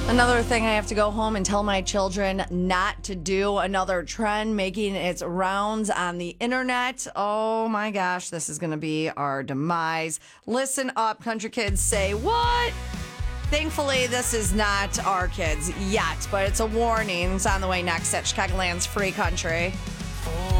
Another thing I have to go home and tell my children not to do. Another trend making its rounds on the internet. Oh my gosh, this is going to be our demise. Listen up, country kids say what? Thankfully, this is not our kids yet, but it's a warning. It's on the way next at Chicagoland's Free Country.